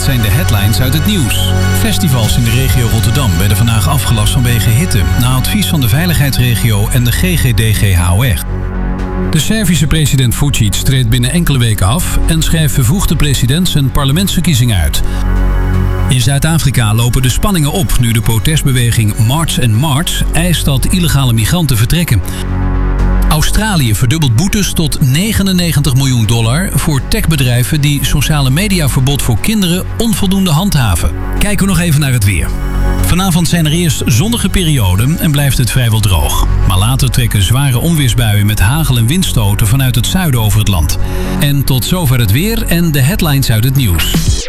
zijn de headlines uit het nieuws. Festivals in de regio Rotterdam werden vandaag afgelast vanwege hitte, na advies van de veiligheidsregio en de GGD-GHOR. De Servische president Vučić treedt binnen enkele weken af en schrijft vervroegde presidents- en parlementsverkiezingen uit. In Zuid-Afrika lopen de spanningen op nu de protestbeweging March and March eist dat illegale migranten vertrekken. Australië verdubbelt boetes tot $99 miljoen voor techbedrijven die sociale mediaverbod voor kinderen onvoldoende handhaven. Kijken we nog even naar het weer. Vanavond zijn er eerst zonnige perioden en blijft het vrijwel droog. Maar later trekken zware onweersbuien met hagel- en windstoten vanuit het zuiden over het land. En tot zover het weer en de headlines uit het nieuws.